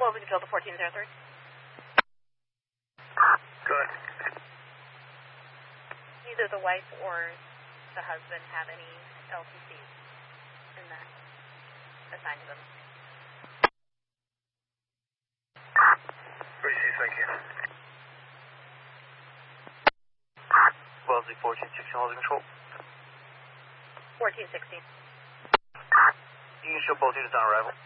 Well, we control the 1403. Good. Neither the wife or the husband have any LTCs in that assigned to them. Receive, thank you. Wellesley 1416, holding control. 1416. You can show both units on arrival.